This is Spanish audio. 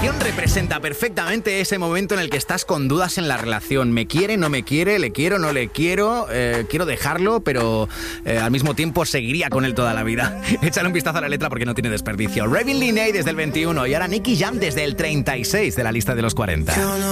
canción representa perfectamente ese momento en el que estás con dudas en la relación. ¿Me quiere, no me quiere? ¿Le quiero, no le quiero? Quiero dejarlo, pero al mismo tiempo seguiría con él toda la vida. Échale un vistazo a la letra porque no tiene desperdicio. Ravin Linney desde el 21 y ahora Nicky Jam desde el 36 de la lista de los 40.